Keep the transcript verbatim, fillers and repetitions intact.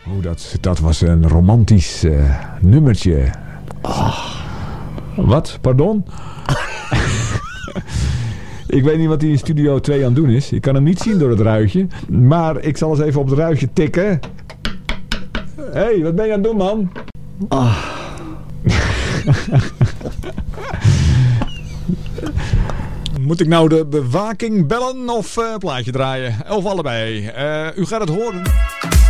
Oh, dat, dat was een romantisch uh, nummertje. Oh. Wat? Pardon? Ik weet niet wat hij in Studio twee aan het doen is. Ik kan hem niet zien door het ruitje. Maar ik zal eens even op het ruitje tikken. Hé, hey, wat ben je aan het doen, man? Oh. Moet ik nou de bewaking bellen of uh, plaatje draaien? Of allebei? Uh, u gaat het horen.